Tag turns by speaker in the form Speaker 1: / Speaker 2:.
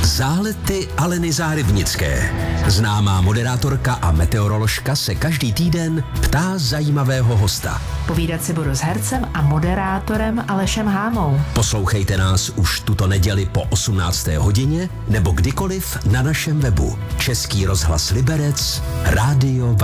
Speaker 1: Zálety Aleny Zárybnické. Známá moderátorka a meteoroložka se každý týden ptá zajímavého hosta.
Speaker 2: Povídat si budu s hercem a moderátorem Alešem Hámou.
Speaker 1: Poslouchejte nás už tuto neděli po 18. hodině nebo kdykoliv na našem webu. Český rozhlas Liberec, Rádio